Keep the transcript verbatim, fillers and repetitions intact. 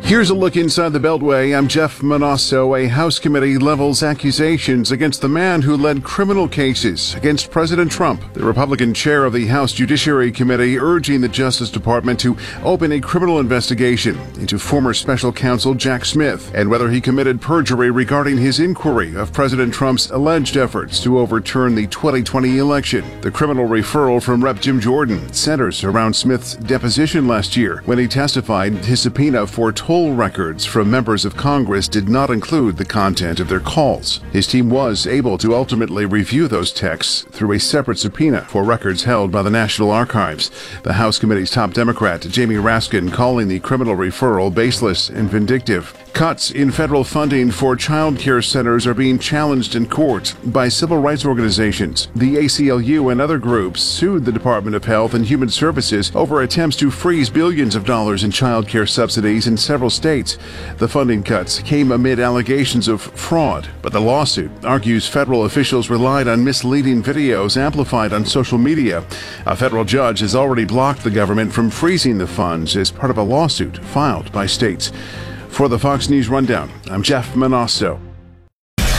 Here's a look inside the Beltway. I'm Jeff Manasso. A House committee levels accusations against the man who led criminal cases against President Trump. The Republican chair of the House Judiciary Committee urging the Justice Department to open a criminal investigation into former special counsel Jack Smith and whether he committed perjury regarding his inquiry of President Trump's alleged efforts to overturn the twenty twenty election. The criminal referral from Representative Jim Jordan centers around Smith's deposition last year when he testified his subpoena for toll records from members of Congress did not include the content of their calls. His team was able to ultimately review those texts through a separate subpoena for records held by the National Archives. The House Committee's top Democrat, Jamie Raskin, calling the criminal referral baseless and vindictive. Cuts in federal funding for child care centers are being challenged in court by civil rights organizations. The A C L U and other groups sued the Department of Health and Human Services over attempts to freeze billions of dollars in child care subsidies in several states. The funding cuts came amid allegations of fraud, but the lawsuit argues federal officials relied on misleading videos amplified on social media. A federal judge has already blocked the government from freezing the funds as part of a lawsuit filed by states. For the Fox News Rundown, I'm Jeff Manasso.